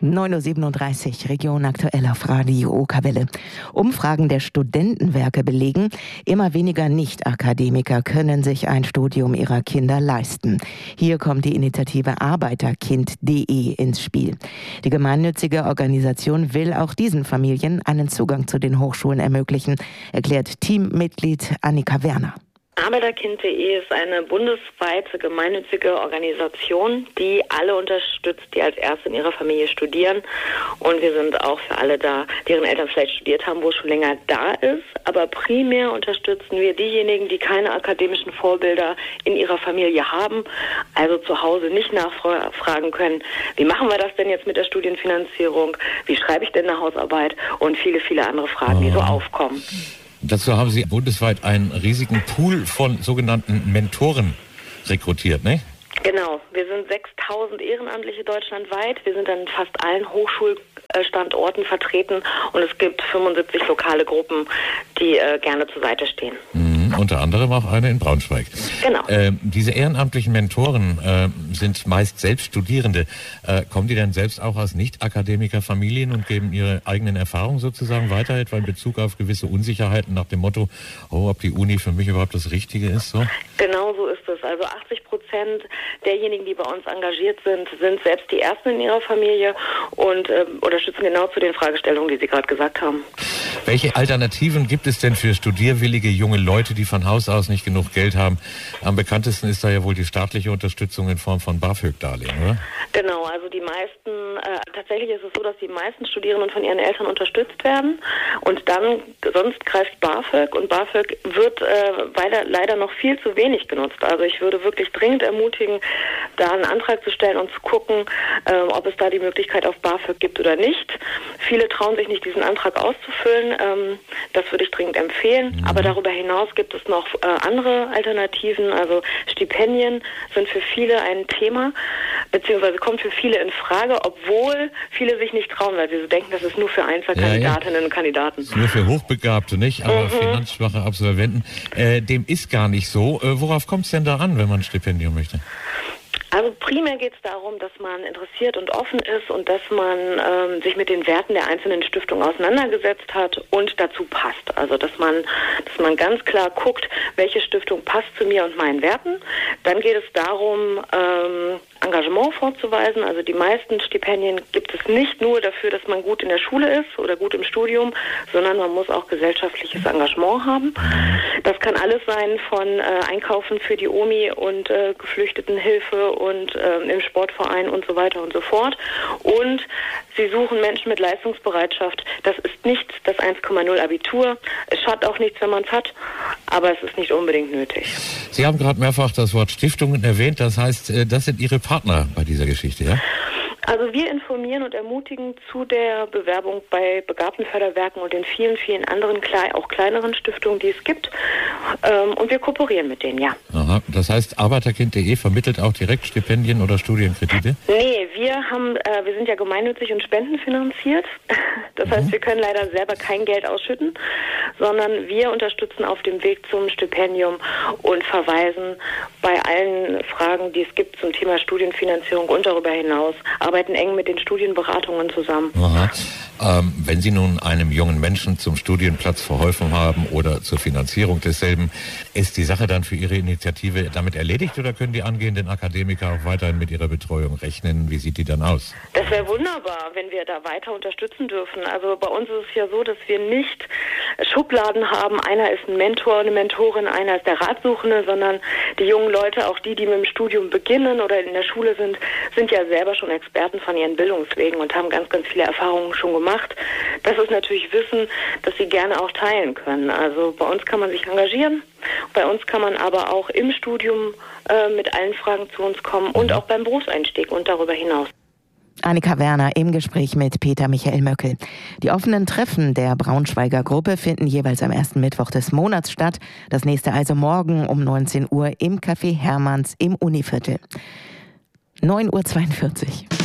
9:37 Uhr, Region aktuell auf Radio Okerwelle. Umfragen der Studentenwerke belegen, immer weniger Nicht-Akademiker können sich ein Studium ihrer Kinder leisten. Hier kommt die Initiative Arbeiterkind.de ins Spiel. Die gemeinnützige Organisation will auch diesen Familien einen Zugang zu den Hochschulen ermöglichen, erklärt Teammitglied Annika Werner. Arbeiterkind.de ist eine bundesweite gemeinnützige Organisation, die alle unterstützt, die als Erste in ihrer Familie studieren. Und wir sind auch für alle da, deren Eltern vielleicht studiert haben, wo es schon länger da ist. Aber primär unterstützen wir diejenigen, die keine akademischen Vorbilder in ihrer Familie haben, also zu Hause nicht nachfragen können, wie machen wir das denn jetzt mit der Studienfinanzierung, wie schreibe ich denn eine Hausarbeit und viele, viele andere Fragen, die so aufkommen. Dazu haben Sie bundesweit einen riesigen Pool von sogenannten Mentoren rekrutiert, ne? Genau, wir sind 6.000 Ehrenamtliche deutschlandweit. Wir sind an fast allen Hochschulstandorten vertreten und es gibt 75 lokale Gruppen, die gerne zur Seite stehen. Unter anderem auch eine in Braunschweig. Genau. Diese ehrenamtlichen Mentoren sind meist selbst Studierende. Kommen die denn selbst auch aus Nicht-Akademiker-Familien und geben ihre eigenen Erfahrungen sozusagen weiter, etwa in Bezug auf gewisse Unsicherheiten nach dem Motto, ob die Uni für mich überhaupt das Richtige ist? So? Genau so ist es. Also 80% derjenigen, die bei uns engagiert sind, sind selbst die Ersten in ihrer Familie und unterstützen genau zu den Fragestellungen, die Sie gerade gesagt haben. Welche Alternativen gibt es denn für studierwillige junge Leute, die von Haus aus nicht genug Geld haben? Am bekanntesten ist da ja wohl die staatliche Unterstützung in Form von BAföG-Darlehen, oder? Genau, also die meisten, tatsächlich ist es so, dass die meisten Studierenden von ihren Eltern unterstützt werden und dann, sonst greift BAföG und BAföG wird leider noch viel zu wenig genutzt. Also ich würde wirklich dringend ermutigen, da einen Antrag zu stellen und zu gucken, ob es da die Möglichkeit auf BAföG gibt oder nicht. Viele trauen sich nicht, diesen Antrag auszufüllen. Das würde ich dringend empfehlen. Aber darüber hinaus gibt es noch andere Alternativen. Also Stipendien sind für viele ein Thema, beziehungsweise kommt für viele in Frage, obwohl viele sich nicht trauen, weil sie so denken, das ist nur für Einzelkandidatinnen und Kandidaten. Nur für Hochbegabte, nicht? Aber finanzschwache Absolventen. Dem ist gar nicht so. Worauf kommt es denn da an, wenn man ein Stipendium möchte? Also primär geht es darum, dass man interessiert und offen ist und dass man sich mit den Werten der einzelnen Stiftungen auseinandergesetzt hat und dazu passt. Also dass man ganz klar guckt, welche Stiftung passt zu mir und meinen Werten. Dann geht es darum, Engagement vorzuweisen. Also die meisten Stipendien gibt es nicht nur dafür, dass man gut in der Schule ist oder gut im Studium, sondern man muss auch gesellschaftliches Engagement haben. Das kann alles sein von Einkaufen für die Omi und Geflüchtetenhilfe und im Sportverein und so weiter und so fort. Und sie suchen Menschen mit Leistungsbereitschaft. Das ist nicht das 1,0 Abitur. Es schadet auch nichts, wenn man es hat, aber es ist nicht unbedingt nötig. Sie haben gerade mehrfach das Wort Stiftungen erwähnt. Das heißt, das sind Ihre Partner bei dieser Geschichte, ja? Also wir informieren und ermutigen zu der Bewerbung bei Begabtenförderwerken und den vielen, vielen anderen, auch kleineren Stiftungen, die es gibt. Und wir kooperieren mit denen, ja. Aha, das heißt, Arbeiterkind.de vermittelt auch direkt Stipendien oder Studienkredite? Nee, wir sind ja gemeinnützig und spendenfinanziert. Das heißt, wir können leider selber kein Geld ausschütten, sondern wir unterstützen auf dem Weg zum Stipendium und verweisen bei allen Fragen, die es gibt zum Thema Studienfinanzierung und darüber hinaus, arbeiten eng mit den Studienberatungen zusammen. Aha. Wenn Sie nun einem jungen Menschen zum Studienplatz verholfen haben oder zur Finanzierung desselben, ist die Sache dann für Ihre Initiative damit erledigt oder können die angehenden Akademiker auch weiterhin mit ihrer Betreuung rechnen? Wie sieht die dann aus? Das wäre wunderbar, wenn wir da weiter unterstützen dürfen. Also bei uns ist es ja so, dass wir nicht Schubladen haben. Einer ist ein Mentor, eine Mentorin, einer ist der Ratsuchende, sondern die jungen Leute, auch die mit dem Studium beginnen oder in der Schule sind ja selber schon Experten von ihren Bildungswegen und haben ganz, ganz viele Erfahrungen schon gemacht. Das ist natürlich Wissen, das sie gerne auch teilen können. Also bei uns kann man sich engagieren, bei uns kann man aber auch im Studium mit allen Fragen zu uns kommen und auch beim Berufseinstieg und darüber hinaus. Annika Werner im Gespräch mit Peter Michael Möckel. Die offenen Treffen der Braunschweiger Gruppe finden jeweils am ersten Mittwoch des Monats statt. Das nächste also morgen um 19 Uhr im Café Hermanns im Univiertel. 9:42 Uhr.